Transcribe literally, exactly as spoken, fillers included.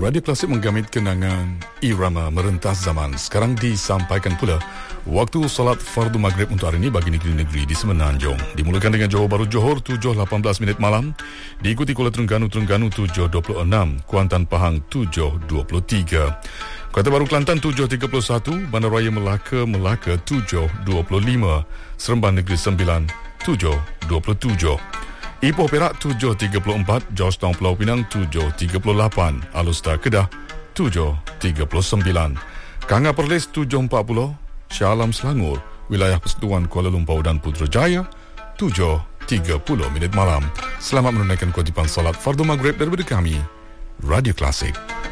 Radio Klasik menggamit kenangan irama merentas zaman. Sekarang disampaikan pula waktu solat fardu maghrib untuk hari ini bagi negeri-negeri di Semenanjung. Dimulakan dengan Johor Bahru Johor tujuh lapan belas minit malam, diikuti Kuala Terengganu Terengganu tujuh dua puluh enam, Kuantan Pahang tujuh dua puluh tiga, Kota Baru Kelantan tujuh tiga puluh satu, Bandaraya Melaka Melaka tujuh dua puluh lima, Seremban Negeri Sembilan tujuh dua puluh tujuh, Ipoh Perak tujuh tiga puluh empat, Georgetown Pulau Pinang tujuh tiga puluh lapan, Alustar Kedah tujuh tiga puluh sembilan, Kanga Perlis tujuh empat puluh, Shah Alam Selangor, Wilayah Persekutuan Kuala Lumpur dan Putrajaya tujuh tiga puluh minit malam. Selamat menunaikan kewajipan salat fardu maghrib daripada kami, Radio Klasik.